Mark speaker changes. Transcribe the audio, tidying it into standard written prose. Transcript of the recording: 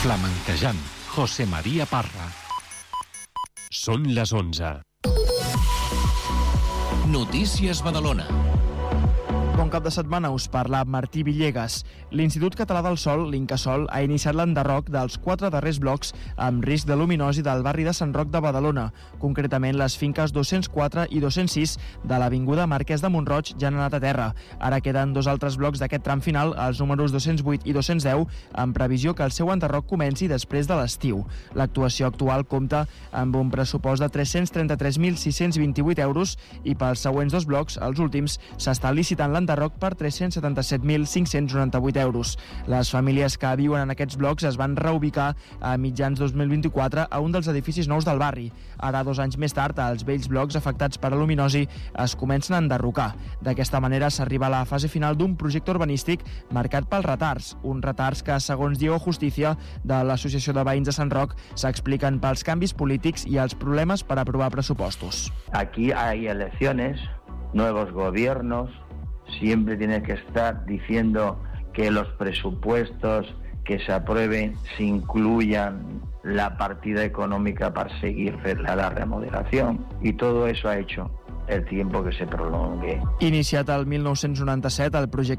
Speaker 1: Flamenquejant, José María Parra.
Speaker 2: Són les 11.
Speaker 3: Notícies Badalona.
Speaker 4: Bon cap de setmana, us parla Martí Villegas. L'Institut Català del Sòl, l'Incasòl, ha iniciat l'enderroc dels 4 darrers blocs amb risc de luminosi del barri de Sant Roc de Badalona. Concretament, les finques 204 i 206 de l'Avinguda Marquès de Mont-roig ja han anat a terra. Ara queden 2 altres blocs d'aquest tram final, els números 208 i 210, amb previsió que el seu enderroc comenci després de l'estiu. L'actuació actual compta amb un pressupost de 333.628 euros i pels següents 2 blocs, els últims, s'està licitant l'enderroc per 377.598 euros. Les famílies que viuen en aquests blocs es van reubicar a mitjans 2024 a un dels edificis nous del barri. Ara, 2 anys més tard, els vells blocs afectats per aluminosi es comencen a enderrocar. D'aquesta manera s'arriba a la fase final d'un projecte urbanístic marcat pels retards. Uns retards que, segons Diego Justicia, de l'Associació de Veïns de Sant Roc, s'expliquen pels canvis polítics i els problemes per aprovar pressupostos.
Speaker 5: Aquí hay elecciones, nuevos gobiernos. Siempre tienes que estar diciendo que los presupuestos que se aprueben se incluyan la partida económica para seguir la remodelación, y todo eso ha hecho el tiempo que se prolongue.
Speaker 4: Iniciat el 1997, el projecte